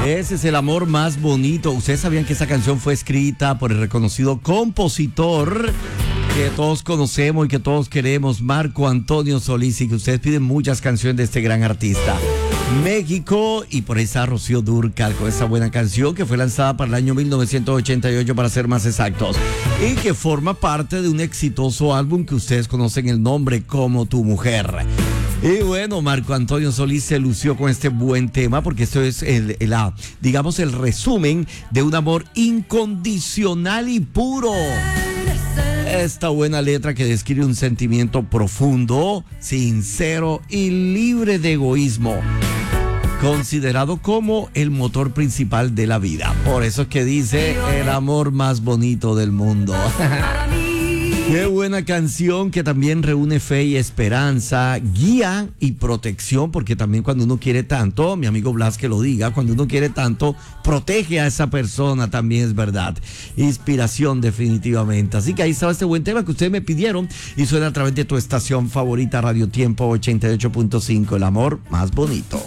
Ese es el amor más bonito. Ustedes sabían que esa canción fue escrita por el reconocido compositor que todos conocemos y que todos queremos, Marco Antonio Solís, y que ustedes piden muchas canciones de este gran artista. México, y por ahí está Rocío Dúrcal con esa buena canción que fue lanzada para el año 1988, para ser más exactos, y que forma parte de un exitoso álbum que ustedes conocen el nombre Como tu mujer. Y bueno, Marco Antonio Solís se lució con este buen tema porque esto es el resumen de un amor incondicional y puro. Esta buena letra que describe un sentimiento profundo, sincero y libre de egoísmo, considerado como el motor principal de la vida. Por eso es que dice el amor más bonito del mundo. Qué buena canción que también reúne fe y esperanza, guía y protección, porque también cuando uno quiere tanto, mi amigo Blas que lo diga, cuando uno quiere tanto, protege a esa persona, también es verdad. Inspiración definitivamente. Así que ahí estaba este buen tema que ustedes me pidieron y suena a través de tu estación favorita, Radio Tiempo 88.5, el amor más bonito.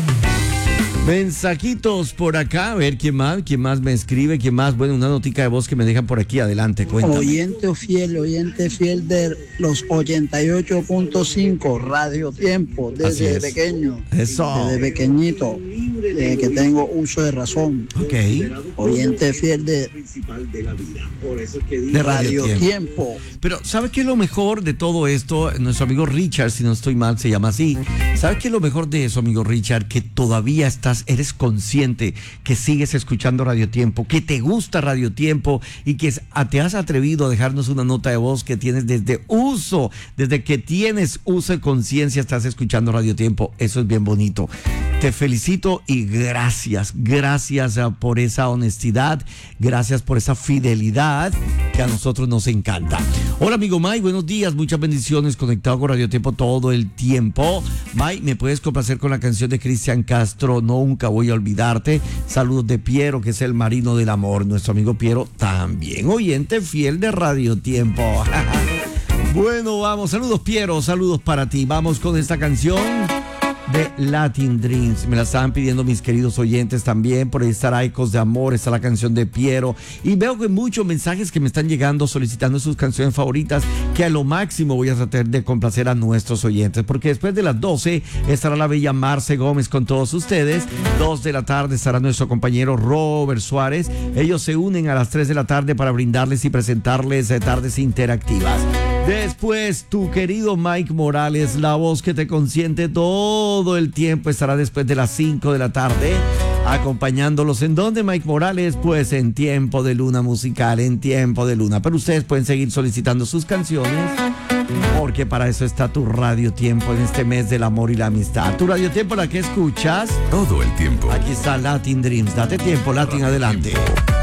Mensajitos por acá, a ver quién más me escribe, quién más. Bueno, una notica de voz que me dejan por aquí, adelante, cuéntame. Oyente fiel de los 88.5, Radio Tiempo, desde pequeño. Eso. Desde pequeñito, que tengo uso de razón. Ok. Oyente fiel de Radio Tiempo. Pero, ¿sabes qué es lo mejor de todo esto? Nuestro amigo Richard, si no estoy mal, se llama así. ¿Sabes qué es lo mejor de eso, amigo Richard? Que todavía eres consciente que sigues escuchando Radio Tiempo, que te gusta Radio Tiempo y que te has atrevido a dejarnos una nota de voz que tienes desde que tienes uso de conciencia, estás escuchando Radio Tiempo. Eso es bien bonito. Te felicito y gracias por esa honestidad, gracias por esa fidelidad que a nosotros nos encanta. Hola amigo Mike, buenos días, muchas bendiciones, conectado con Radio Tiempo todo el tiempo. Mike, ¿me puedes complacer con la canción de Cristian Castro, Nunca voy a olvidarte? Saludos de Piero, que es el marino del amor, nuestro amigo Piero, también oyente fiel de Radio Tiempo. Bueno, vamos, saludos Piero, saludos para ti, vamos con esta canción de Latin Dreams. Me la estaban pidiendo mis queridos oyentes también. Por ahí estará Ecos de Amor, está la canción de Piero. Y veo que muchos mensajes que me están llegando solicitando sus canciones favoritas, que a lo máximo voy a tratar de complacer a nuestros oyentes, porque después de las 12 estará la bella Marce Gómez con todos ustedes. 2 de la tarde estará nuestro compañero Robert Suárez. Ellos se unen a las 3 de la tarde para brindarles y presentarles tardes interactivas. Después, tu querido Mike Morales, la voz que te consiente todo el tiempo, estará después de las 5 de la tarde, acompañándolos. ¿En dónde, Mike Morales? Pues en Tiempo de Luna Musical, en Tiempo de Luna. Pero ustedes pueden seguir solicitando sus canciones, porque para eso está tu Radio Tiempo en este mes del amor y la amistad. Tu Radio Tiempo, la que escuchas todo el tiempo. Aquí está Latin Dreams. Date tiempo, Latin, adelante.